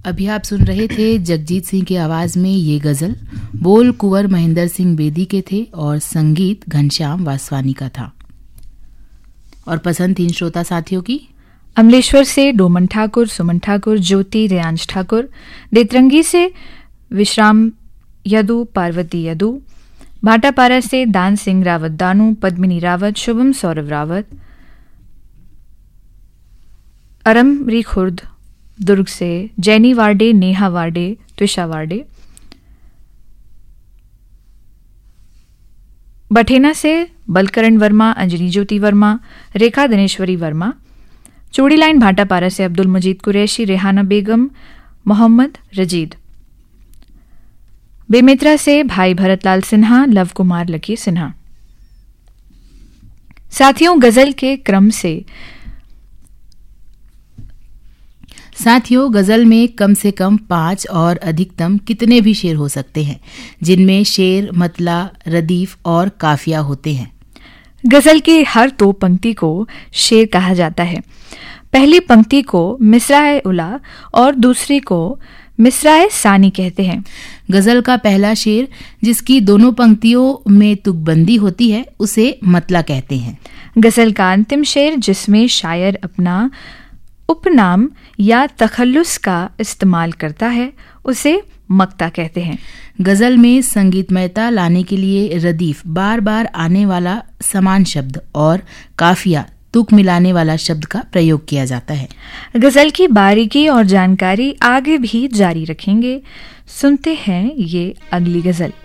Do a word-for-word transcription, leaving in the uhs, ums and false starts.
अभी आप सुन रहे थे जगजीत सिंह की आवाज में ये गजल। बोल कुंवर महेंद्र सिंह बेदी के थे और संगीत घनश्याम वासवानी का था। और पसंद तीन श्रोता साथियों की अमलेश्वर से डोमन ठाकुर, सुमन ठाकुर, ज्योति, रेयांश ठाकुर, देतरंगी से विश्राम यदु, पार्वती यदु, भाटापारा से दान सिंह रावत दानू, पद्मिनी रावत, शुभम सौरभ रावत, अरमरी खुर्द दुर्ग से जैनी वार्डे, नेहा वार्डे, त्विषा वार्डे, बठेना से बलकरण वर्मा, अंजलि ज्योति वर्मा, रेखा दिनेश्वरी वर्मा, चूड़ी लाइन भाटापारा से अब्दुल मजीद कुरैशी, रेहाना बेगम, मोहम्मद रजीद, बेमित्रा से भाई भरतलाल सिन्हा, लव कुमार लकी सिन्हा। साथियों, गजल के क्रम से साथियों गजल में कम से कम पांच और अधिकतम कितने भी शेर हो सकते हैं, जिनमें शेर, मतला, रदीफ और काफिया होते हैं। गजल की हर दो पंक्ति को शेर कहा जाता है। पहली पंक्ति को मिसराए उला और दूसरी को मिसराए सानी कहते हैं। गजल का पहला शेर, जिसकी दोनों पंक्तियों में तुकबंदी होती है, उसे मतला कहते हैं। गजल का अंतिम शेर, जिसमें शायर अपना उपनाम या तखल्लुस का इस्तेमाल करता है, उसे मक्ता कहते हैं। गजल में संगीतमयता लाने के लिए रदीफ, बार बार आने वाला समान शब्द, और काफिया, तुक मिलाने वाला शब्द का प्रयोग किया जाता है। गजल की बारीकी और जानकारी आगे भी जारी रखेंगे। सुनते हैं ये अगली गजल।